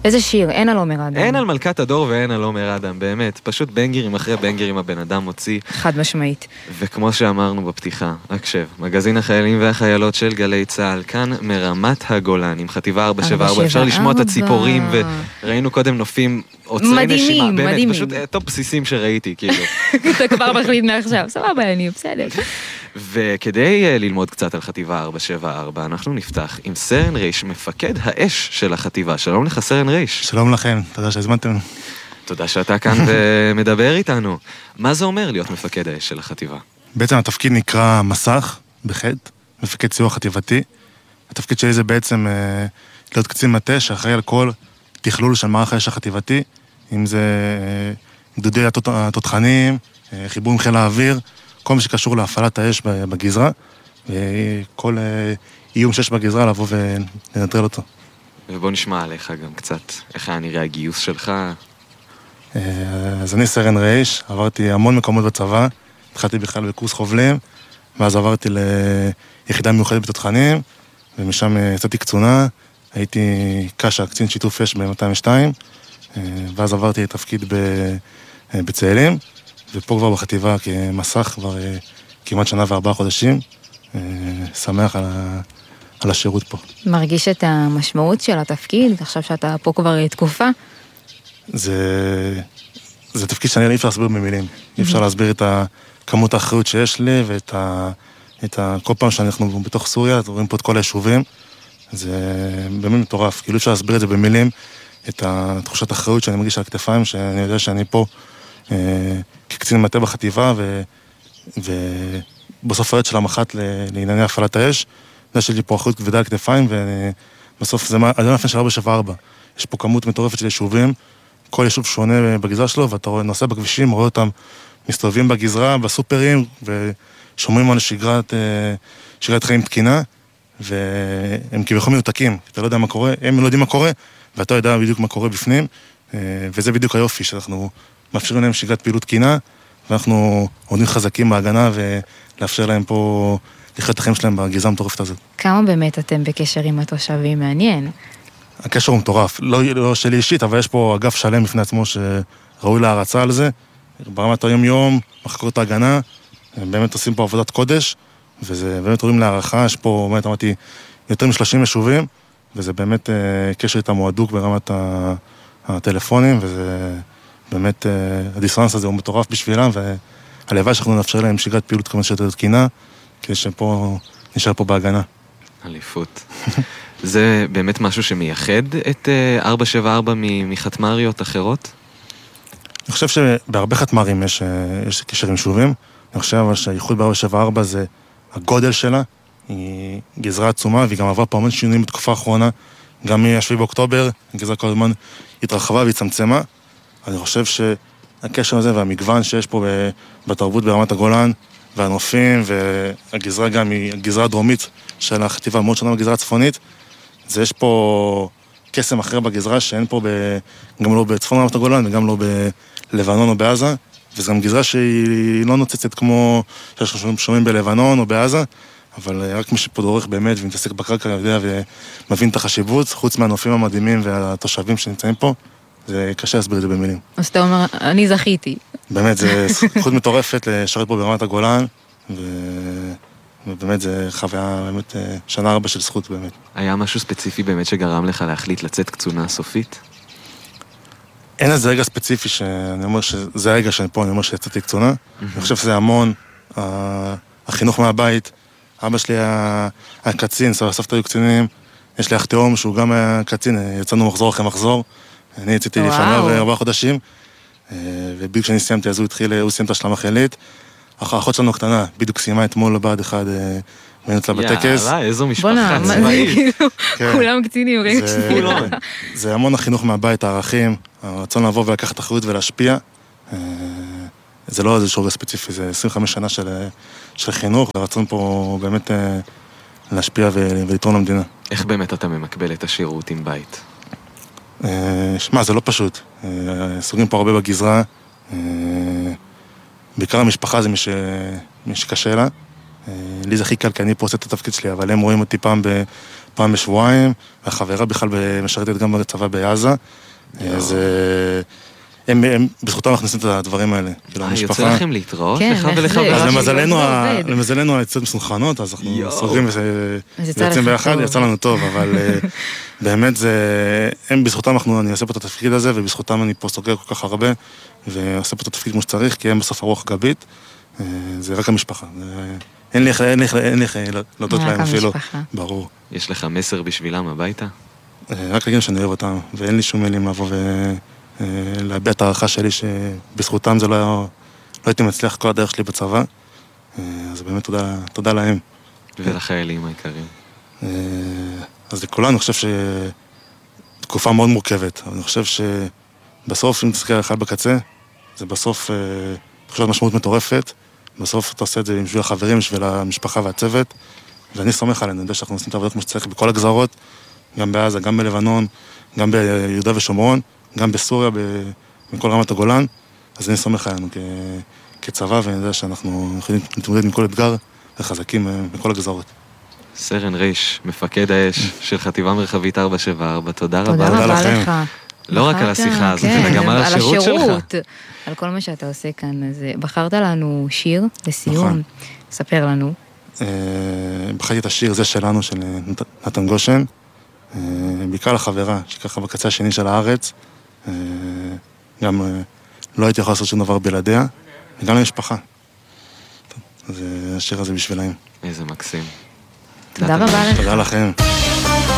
איזה שיר, אין על עומר אדם. אין על מלכת הדור ואין על עומר אדם, באמת. פשוט בנגרים אחרי בנגרים הבן אדם מוציא. חד משמעית. וכמו שאמרנו בפתיחה, הקשב, מגזין החיילים והחיילות של גלי צהל, כאן מרמת הגולן, עם חטיבה 474, אפשר לשמוע את הציפורים, וראינו קודם נופים עוצרי נשימה, באמת, פשוט טופ בסיסים שראיתי, כאילו. אתה כבר מחליט מעכשיו, סבבה, אני בסדר. וכדי ללמוד קצת על חטיבה 474, אנחנו נפתח עם סרן ריש, מפקד האש של החטיבה. שלום לך, סרן ריש. שלום לכם, תודה שהזמנתם. תודה שאתה כאן ומדבר איתנו. מה זה אומר להיות מפקד האש של החטיבה? בעצם התפקיד נקרא מסך, בחטא, מפקד סיוע חטיבתי. התפקיד שלי זה בעצם להיות קצין מטה שאחראי על כל תכלול של מערך האש החטיבתי, אם זה גדודי התותחנים, חיבור עם חיל האוויר, כל מה שקשור להפעלת האש בגזרה, וכל איום שיש בגזרה לבוא ולנטרל אותו. ובוא נשמע עליך גם קצת, איך היה נראה הגיוס שלך? אז אני סרן ריש, עברתי המון מקומות בצבא, התחלתי בכלל בקורס חובלים, ואז עברתי ליחידה מיוחדת בתותחנים, ומשם יצאתי קצונה, הייתי קשה, קצין שיתוף אש ב-202, ואז עברתי לתפקיד בצאלים, ופה כבר בחטיבה כמסך כבר כמעט שנה ו4 חודשים, שמח על השירות פה. מרגיש את המשמעות של התפקיד, עכשיו שאתה פה כבר תקופה? זה תפקיד שאני אי אפשר להסביר במילים. אי אפשר להסביר את כמות האחריות שיש לי, ואת כל פעם שאנחנו בתוך סוריה, רואים פה את כל היישובים, זה באמת מטורף. כאילו אפשר להסביר את זה במילים, את התחושת האחריות שאני מרגיש על הכתפיים, שאני יודע שאני פה כקצין מטה בחטיבה, ובסוף העת של המח"ט לענייני הפעלת האש, יש לי פה אחריות כבדה על כתפיים, ובסוף זה הדרך של 474. יש פה כמות מטורפת של יישובים, כל יישוב שונה בגזרה שלו, ואתה נוסע בכבישים, רואה אותם מסתובבים בגזרה, בסופרים, ושומרים על שגרת חיים תקינה, והם כביכול מנותקים, אתה לא יודע מה קורה, הם לא יודעים מה קורה, ואתה יודע בדיוק מה קורה בפנים, וזה בדיוק היופי, שאנחנו מאפשרים להם שגרת פעילות תקינה, ואנחנו עומדים חזקים בהגנה, ולאפשר להם פה לחיות את החיים שלהם בגזרה המטורפת הזאת. כמה באמת אתם בקשר עם התושבים? מעניין. הקשר הוא מטורף, לא שלי אישית, אבל יש פה אגף שלם בפני עצמו שראוי להרצה על זה, ברמת היום-יום, מחלקות ההגנה, הם באמת עושים פה עבודת קודש, וזה באמת רואים להערכה, יש פה, באמת אמרתי, יותר מ30 יישובים, וזה באמת קשר איתם הוא הדוק ברמת הטלפונים, וזה באמת, הדיסטרנס הזה הוא מטורף בשבילם, והלוואי שאנחנו נאפשר להם שגרת פעילות כמה שיותר תקינה, כדי שפה נשאר פה בהגנה. אליפות. זה באמת משהו שמייחד את 474 מחתמריות אחרות? אני חושב שבהרבה חתמרים יש קשר עם יישובים. אני חושב שהייחוד ב-474 זה הגודל שלה, היא גזרה עצומה, והיא גם עברה פה המון שינויים בתקופה האחרונה, גם מ-7 באוקטובר, הגזרה כל הזמן התרחבה והצמצמה. אני חושב שהקשר הזה והמגוון שיש פה בתרבות ברמת הגולן, והנופים, והגזרה גם היא הגזרה הדרומית של החטיבה, מאוד שונה בגזרה הצפונית, זה יש פה קסם אחר בגזרה שאין פה גם לא בצפון רמת הגולן וגם לא בלבנון או בעזה, וזו גם גזרה שהיא לא נוצצת כמו שאנחנו שומעים בלבנון או בעזה, אבל רק מי שפה דורך באמת ומתעסק בקרקע יודע ומבין את החשיבות, חוץ מהנופים המדהימים והתושבים שנמצאים פה, זה קשה להסביר את זה במילים. אז אתה אומר, אני זכיתי. באמת, זה זכות מטורפת לשרת פה ברמת הגולן, ובאמת זה חוויה, באמת, שנה 4 של זכות באמת. היה משהו ספציפי באמת שגרם לך להחליט לצאת קצונה סופית? אין איזה רגע ספציפי שאני אומר שזה הרגע שאני פה, אני אומר שיצאתי קצונה. אני חושב שזה המון, החינוך מהבית, אבא שלי היה קצין, סבתא היו קצינים, יש לי אח תאום שהוא גם היה קצין, יצאנו מחזור אחרי מחזור, אני יצאתי לפניו 4 חודשים, ובדיוק כשאני סיימתי אז הוא סיים את השלמה חילית, האחות שלנו קטנה, בדיוק סיימה אתמול לבד אחד מנצלה בטקס. יאללה, איזו משפחה צבאית. כולם קצינים, זה המון החינוך מהבית, הערכים, הרצון לבוא ולקחת אחריות ולהשפיע. זה לא איזה שורש ספציפי, זה 25 שנה של חינוך, והרצון פה באמת להשפיע ולתרום למדינה. איך באמת אתה ממקבל את השירות עם בית? שמע, זה לא פשוט. סוגרים פה הרבה בגזרה. בעיקר המשפחה זה מי שקשה לה. לי זה הכי קל, כי אני פה עושה את התפקיד שלי, אבל הם רואים אותי פעם בשבועיים, והחברה בכלל משרתת גם בצבא בעזה, אז בזכותם מכניסים את הדברים האלה. יוצא לכם להתראות? לך ולך? אז למזלנו היצאות מסונכרנות, אז אנחנו סוגרים ויוצאים ביחד, יצא לנו טוב, אבל באמת הם בזכותם אני אעשה פה את התפקיד הזה, ובזכותם אני פה סוגר כל כך הרבה, ועושה פה את התפקיד כמו שצריך, כי הם בסוף הרוח גבית, זה רק המשפחה. אין לי איך להודות להם אפילו, ברור. יש לך מסר בשבילם הביתה? רק להגיד שאני אוהב אותם, ואין לי שום מילים לבוא ולהביע את הערכה שלי, שבזכותם זה לא הייתי מצליח כל הדרך שלי בצבא, אז באמת תודה להם. ולחיילים העיקרים. אז לכולנו, אני חושב שתקופה מאוד מורכבת, אבל אני חושב שבסוף, אם תסתכל אחד בקצה, זה בסוף תחושת משמעות מטורפת, בסוף אתה עושה את זה בשביל החברים, בשביל המשפחה והצוות, ואני סומך עלינו, אני יודע שאנחנו עושים את העבודה כמו שצריך בכל הגזרות, גם בעזה, גם בלבנון, גם ביהודה ושומרון, גם בסוריה, בכל רמת הגולן, אז אני סומך עלינו כצבא, ואני יודע שאנחנו יכולים להתמודד עם כל אתגר וחזקים בכל הגזרות. סרן ריש, מפקד האש של חטיבה מרחבית 474, תודה רבה. תודה רבה לך. לא רק על השיחה הזאת, אלא גם על השירות שלך. על כל מה שאתה עושה כאן. אז בחרת לנו שיר לסיום, ספר לנו. בחרתי את השיר הזה שלנו, של נתן גושן, בעיקר לחברה, שככה בקצה השני של הארץ, גם לא הייתי יכול לעשות שום דבר בלעדיה, וגם למשפחה. אז השיר הזה בשבילהם. איזה מקסים. תודה רבה לך. תודה לכם.